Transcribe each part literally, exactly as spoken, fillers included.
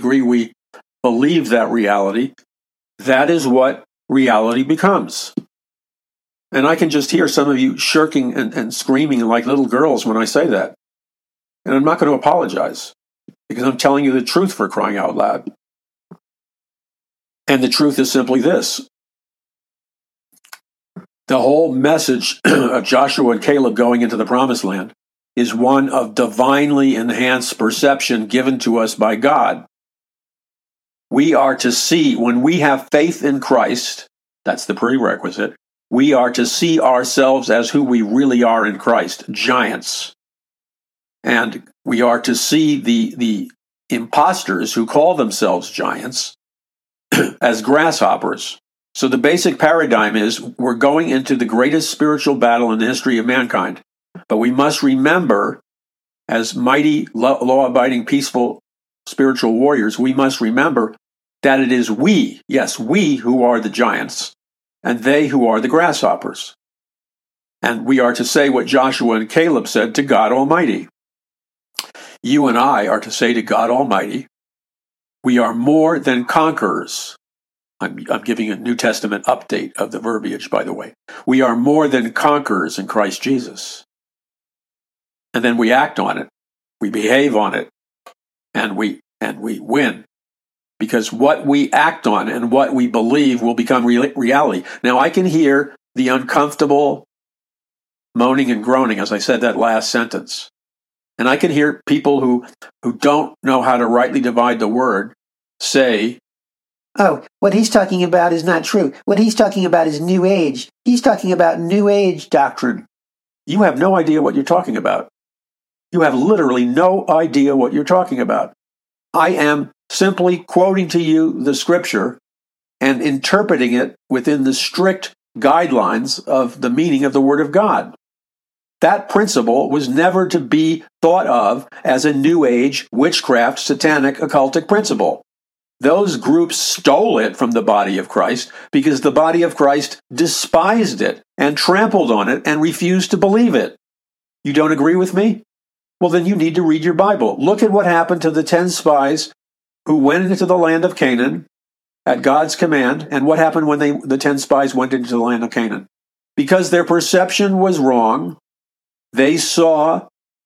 degree we believe that reality, that is what reality becomes. And I can just hear some of you shirking and, and screaming like little girls when I say that. And I'm not going to apologize, because I'm telling you the truth, for crying out loud. And the truth is simply this. The whole message of Joshua and Caleb going into the promised land is one of divinely enhanced perception given to us by God. We are to see, when we have faith in Christ, that's the prerequisite, we are to see ourselves as who we really are in Christ, giants. And we are to see the, the imposters who call themselves giants as grasshoppers. So the basic paradigm is we're going into the greatest spiritual battle in the history of mankind. But we must remember, as mighty, law-abiding, peaceful spiritual warriors, we must remember that it is we, yes, we who are the giants, and they who are the grasshoppers. And we are to say what Joshua and Caleb said to God Almighty. You and I are to say to God Almighty, we are more than conquerors. I'm, I'm giving a New Testament update of the verbiage, by the way. We are more than conquerors in Christ Jesus. And then we act on it. We behave on it. And we and we win. Because what we act on and what we believe will become re- reality. Now, I can hear the uncomfortable moaning and groaning as I said that last sentence. And I can hear people who, who don't know how to rightly divide the word say, oh, what he's talking about is not true. What he's talking about is New Age. He's talking about New Age doctrine. You have no idea what you're talking about. You have literally no idea what you're talking about. I am simply quoting to you the scripture and interpreting it within the strict guidelines of the meaning of the Word of God. That principle was never to be thought of as a New Age, witchcraft, satanic, occultic principle. Those groups stole it from the body of Christ because the body of Christ despised it and trampled on it and refused to believe it. You don't agree with me? Well, then you need to read your Bible. Look at what happened to the ten spies who went into the land of Canaan at God's command, and what happened when they, the ten spies went into the land of Canaan. Because their perception was wrong, they saw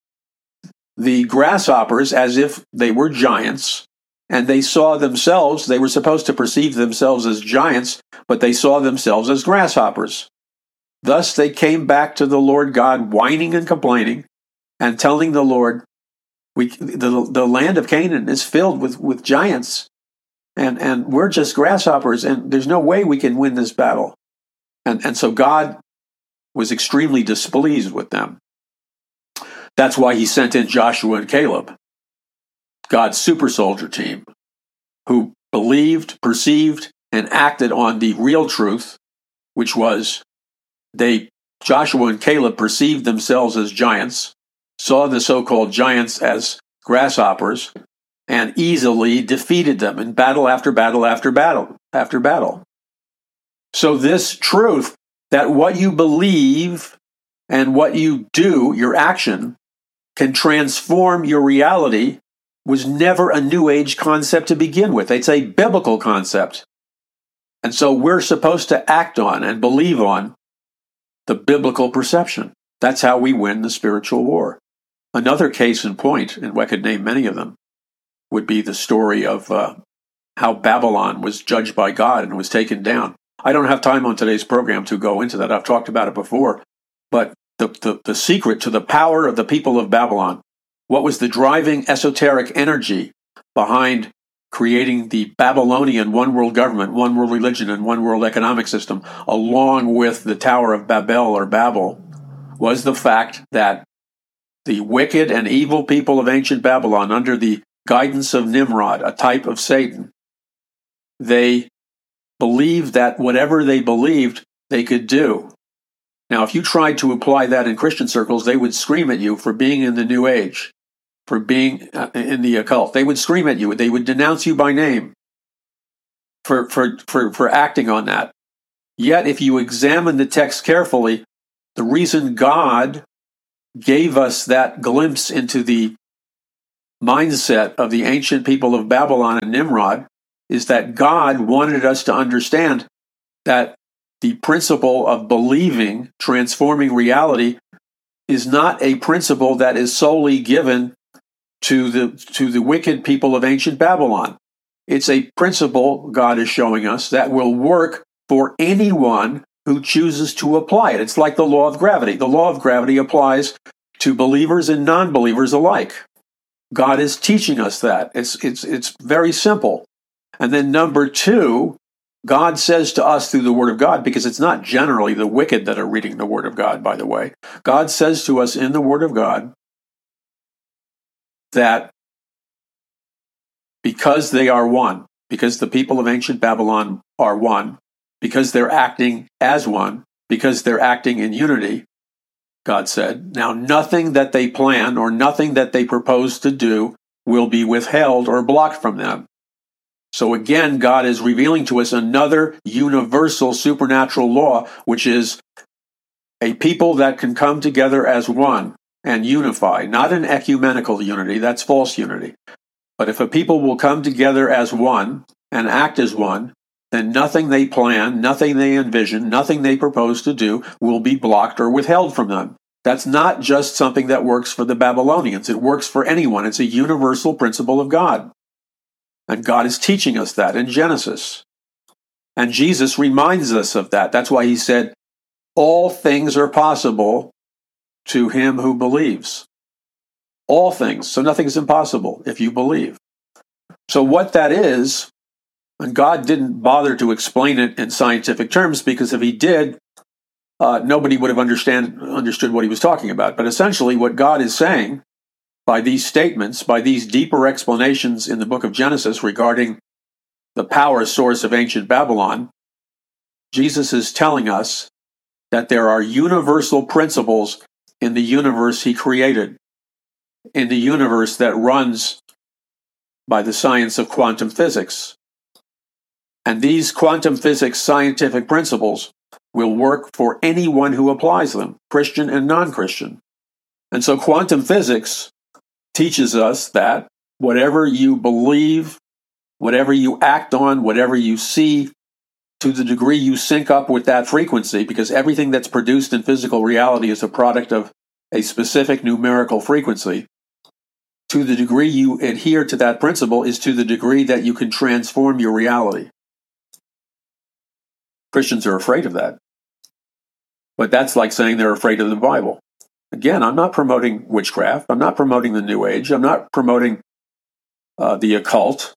the grasshoppers as if they were giants, and they saw themselves, they were supposed to perceive themselves as giants, but they saw themselves as grasshoppers. Thus they came back to the Lord God whining and complaining and telling the Lord, we, the, the land of Canaan is filled with, with giants, and, and we're just grasshoppers, and there's no way we can win this battle. And, and so God was extremely displeased with them. That's why he sent in Joshua and Caleb, God's super soldier team, who believed, perceived, and acted on the real truth, which was they, Joshua and Caleb perceived themselves as giants, saw the so-called giants as grasshoppers, and easily defeated them in battle after battle after battle after battle. So this truth that what you believe and what you do, your action, can transform your reality was never a New Age concept to begin with. It's a biblical concept. And so we're supposed to act on and believe on the biblical perception. That's how we win the spiritual war. Another case in point, and I could name many of them, would be the story of uh, how Babylon was judged by God and was taken down. I don't have time on today's program to go into that. I've talked about it before. But the, the, the secret to the power of the people of Babylon, what was the driving esoteric energy behind creating the Babylonian one-world government, one-world religion, and one-world economic system, along with the Tower of Babel or Babel, was the fact that the wicked and evil people of ancient Babylon, under the guidance of Nimrod, a type of Satan, they believed that whatever they believed, they could do. Now, if you tried to apply that in Christian circles, they would scream at you for being in the New Age, for being in the occult. They would scream at you. They would denounce you by name for, for, for, for acting on that. Yet, if you examine the text carefully, the reason God gave us that glimpse into the mindset of the ancient people of Babylon and Nimrod is that God wanted us to understand that the principle of believing, transforming reality, is not a principle that is solely given to the to the wicked people of ancient Babylon. It's a principle, God is showing us, that will work for anyone who chooses to apply it. It's like the law of gravity. The law of gravity applies to believers and non-believers alike. God is teaching us that. It's it's it's very simple. And then number two, God says to us through the Word of God, because it's not generally the wicked that are reading the Word of God, by the way. God says to us in the Word of God that because they are one, because the people of ancient Babylon are one, because they're acting as one, because they're acting in unity, God said, now nothing that they plan or nothing that they propose to do will be withheld or blocked from them. So again, God is revealing to us another universal supernatural law, which is a people that can come together as one and unify, not an ecumenical unity, that's false unity. But if a people will come together as one and act as one, then nothing they plan, nothing they envision, nothing they propose to do will be blocked or withheld from them. That's not just something that works for the Babylonians. It works for anyone. It's a universal principle of God. And God is teaching us that in Genesis. And Jesus reminds us of that. That's why he said, all things are possible to him who believes. All things. So nothing is impossible if you believe. So what that is, and God didn't bother to explain it in scientific terms, because if he did, uh, nobody would have understand, understood what he was talking about. But essentially what God is saying by these statements, by these deeper explanations in the book of Genesis regarding the power source of ancient Babylon, Jesus is telling us that there are universal principles in the universe he created, in the universe that runs by the science of quantum physics. And these quantum physics scientific principles will work for anyone who applies them, Christian and non-Christian. And so quantum physics teaches us that whatever you believe, whatever you act on, whatever you see, to the degree you sync up with that frequency, because everything that's produced in physical reality is a product of a specific numerical frequency, to the degree you adhere to that principle is to the degree that you can transform your reality. Christians are afraid of that. But that's like saying they're afraid of the Bible. Again, I'm not promoting witchcraft. I'm not promoting the New Age. I'm not promoting uh, the occult.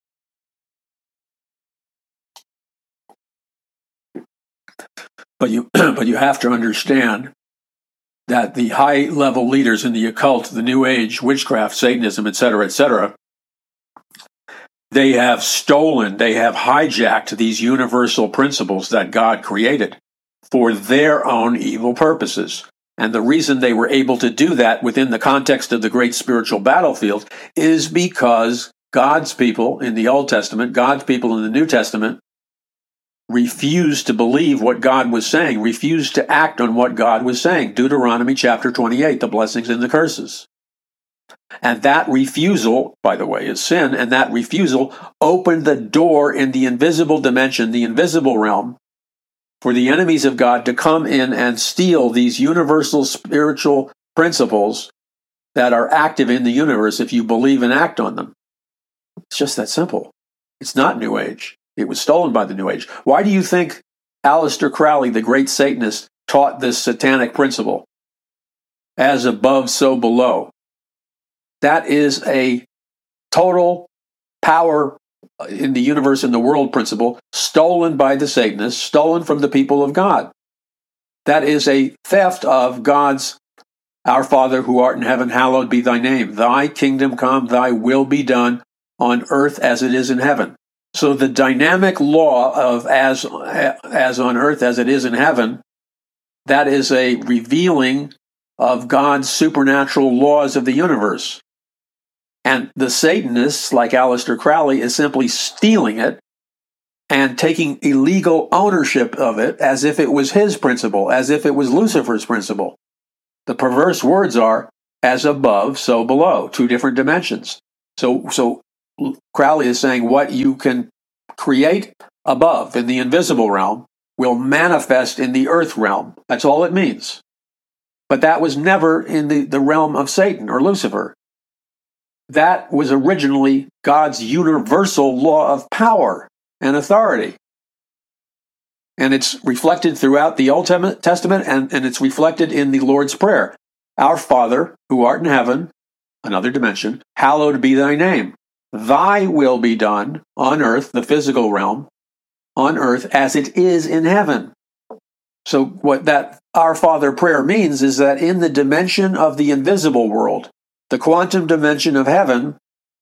But you, but you have to understand that the high-level leaders in the occult, the New Age, witchcraft, Satanism, et cetera, et cetera, they have stolen, they have hijacked these universal principles that God created for their own evil purposes. And the reason they were able to do that within the context of the great spiritual battlefield is because God's people in the Old Testament, God's people in the New Testament, refused to believe what God was saying, refused to act on what God was saying. Deuteronomy chapter twenty-eight, the blessings and the curses. And that refusal, by the way, is sin, and that refusal opened the door in the invisible dimension, the invisible realm, for the enemies of God to come in and steal these universal spiritual principles that are active in the universe if you believe and act on them. It's just that simple. It's not New Age. It was stolen by the New Age. Why do you think Aleister Crowley, the great Satanist, taught this satanic principle? As above, so below. That is a total power in the universe, in the world principle, stolen by the Satanists, stolen from the people of God. That is a theft of God's, our Father who art in heaven, hallowed be thy name. Thy kingdom come, thy will be done on earth as it is in heaven. So the dynamic law of as, as on earth as it is in heaven, that is a revealing of God's supernatural laws of the universe. And the Satanists, like Aleister Crowley, is simply stealing it and taking illegal ownership of it as if it was his principle, as if it was Lucifer's principle. The perverse words are, as above, so below, two different dimensions. So, so Crowley is saying what you can create above in the invisible realm will manifest in the earth realm. That's all it means. But that was never in the, the realm of Satan or Lucifer. That was originally God's universal law of power and authority. And it's reflected throughout the Old Testament, and, and it's reflected in the Lord's Prayer. Our Father, who art in heaven, another dimension, hallowed be thy name. Thy will be done on earth, the physical realm, on earth as it is in heaven. So what that Our Father prayer means is that in the dimension of the invisible world, the quantum dimension of heaven,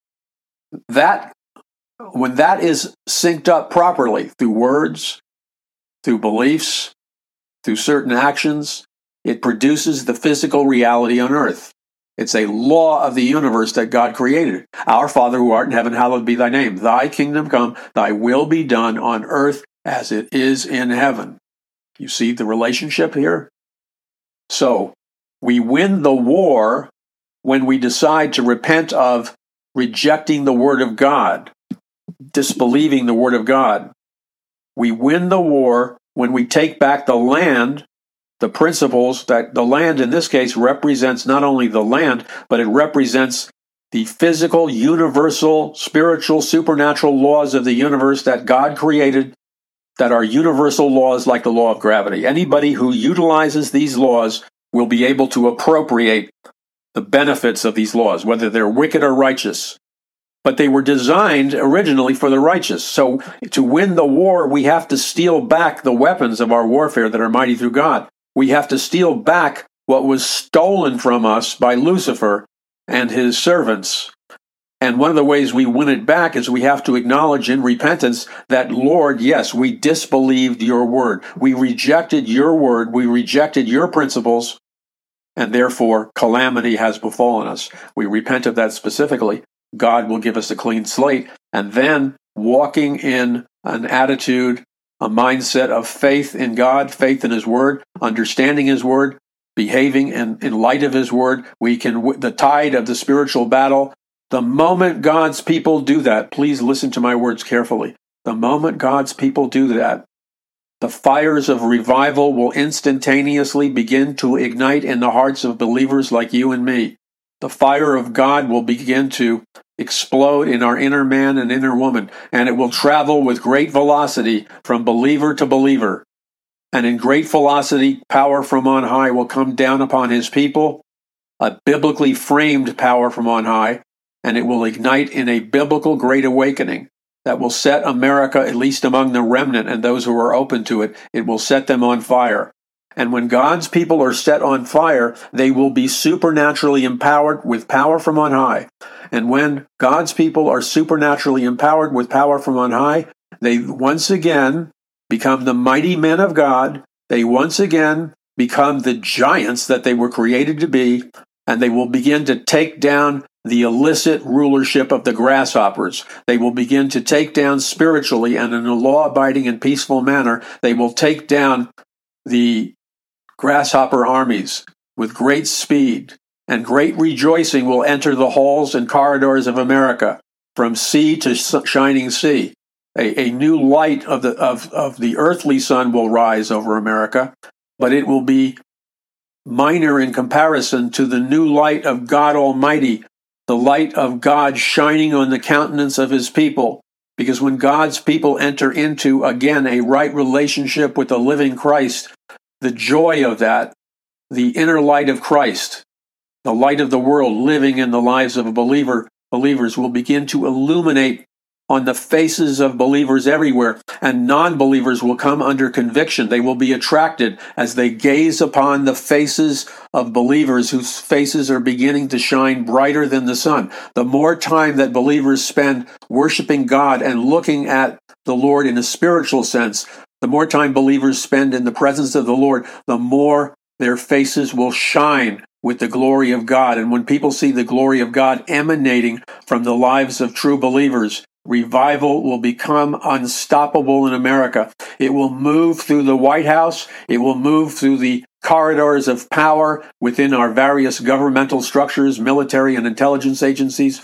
that when that is synced up properly through words, through beliefs, through certain actions, it produces the physical reality on earth. It's a law of the universe that God created. Our Father who art in heaven, hallowed be thy name. Thy kingdom come, thy will be done on earth as it is in heaven. You see the relationship here? So, we win the war when we decide to repent of rejecting the Word of God, disbelieving the Word of God. We win the war when we take back the land, the principles that the land in this case represents not only the land, but it represents the physical, universal, spiritual, supernatural laws of the universe that God created, that are universal laws like the law of gravity. Anybody who utilizes these laws will be able to appropriate the benefits of these laws, whether they're wicked or righteous. But they were designed originally for the righteous. So to win the war, we have to steal back the weapons of our warfare that are mighty through God. We have to steal back what was stolen from us by Lucifer and his servants. And one of the ways we win it back is we have to acknowledge in repentance that, Lord, yes, we disbelieved your word. We rejected your word. We rejected your principles. And therefore, calamity has befallen us. We repent of that specifically. God will give us a clean slate. And then walking in an attitude, a mindset of faith in God, faith in his word, understanding his word, behaving in, in light of his word, we can, the tide of the spiritual battle. The moment God's people do that, please listen to my words carefully. The moment God's people do that, the fires of revival will instantaneously begin to ignite in the hearts of believers like you and me. The fire of God will begin to explode in our inner man and inner woman, and it will travel with great velocity from believer to believer. And in great velocity, power from on high will come down upon his people, a biblically framed power from on high, and it will ignite in a biblical great awakening that will set America, at least among the remnant and those who are open to it, it will set them on fire. And when God's people are set on fire, they will be supernaturally empowered with power from on high. And when God's people are supernaturally empowered with power from on high, they once again become the mighty men of God. They once again become the giants that they were created to be, and they will begin to take down the illicit rulership of the grasshoppers. They will begin to take down spiritually and in a law-abiding and peaceful manner. They will take down the grasshopper armies with great speed, and great rejoicing will enter the halls and corridors of America from sea to shining sea. A, a new light of the of, of the earthly sun will rise over America, but it will be minor in comparison to the new light of God Almighty, the light of God shining on the countenance of his people. Because when God's people enter into, again, a right relationship with the living Christ, the joy of that, the inner light of Christ, the light of the world living in the lives of a believer, believers will begin to illuminate on the faces of believers everywhere, and non-believers will come under conviction. They will be attracted as they gaze upon the faces of believers whose faces are beginning to shine brighter than the sun. The more time that believers spend worshiping God and looking at the Lord in a spiritual sense, the more time believers spend in the presence of the Lord, the more their faces will shine with the glory of God. And when people see the glory of God emanating from the lives of true believers, revival will become unstoppable in America. It will move through the White House. It will move through the corridors of power within our various governmental structures, military and intelligence agencies.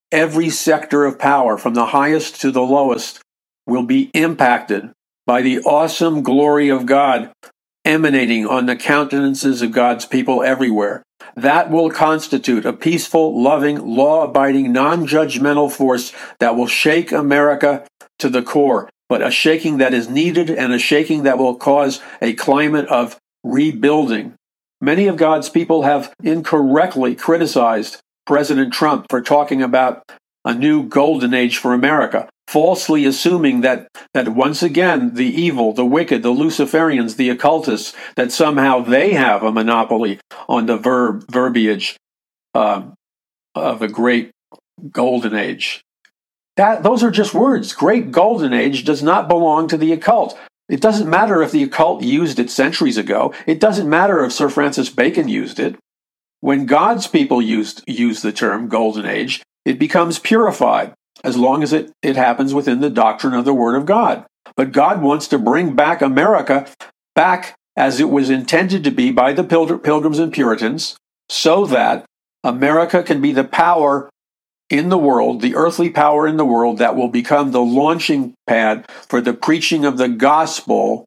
every sector of power, from the highest to the lowest, will be impacted by the awesome glory of God emanating on the countenances of God's people everywhere. That will constitute a peaceful, loving, law-abiding, non-judgmental force that will shake America to the core, but a shaking that is needed and a shaking that will cause a climate of rebuilding. Many of God's people have incorrectly criticized President Trump for talking about a new golden age for America, falsely assuming that, that once again the evil, the wicked, the Luciferians, the occultists, that somehow they have a monopoly on the verb verbiage uh, of a great golden age. That those are just words. Great golden age does not belong to the occult. It doesn't matter if the occult used it centuries ago. It doesn't matter if Sir Francis Bacon used it. When God's people used use the term golden age, it becomes purified, as long as it, it happens within the doctrine of the Word of God. But God wants to bring back America back as it was intended to be by the Pil- Pilgrims and Puritans, so that America can be the power in the world, the earthly power in the world that will become the launching pad for the preaching of the gospel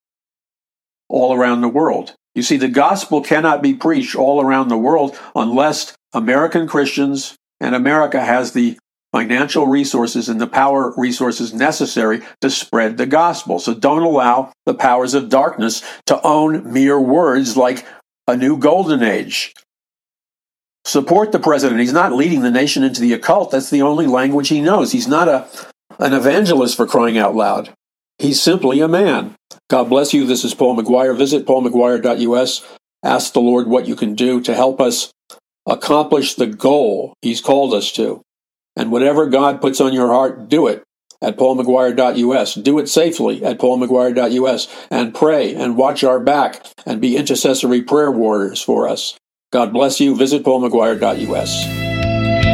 all around the world. You see, the gospel cannot be preached all around the world unless American Christians and America has the financial resources and the power resources necessary to spread the gospel. So don't allow the powers of darkness to own mere words like a new golden age. Support the president. He's not leading the nation into the occult. That's the only language he knows. He's not a an evangelist, for crying out loud. He's simply a man. God bless you. This is Paul McGuire. Visit paul mcguire dot u s. Ask the Lord what you can do to help us accomplish the goal He's called us to. And whatever God puts on your heart, do it at paul mcguire dot u s. Do it safely at paul mcguire dot u s. And pray and watch our back and be intercessory prayer warriors for us. God bless you. Visit paul mcguire dot u s.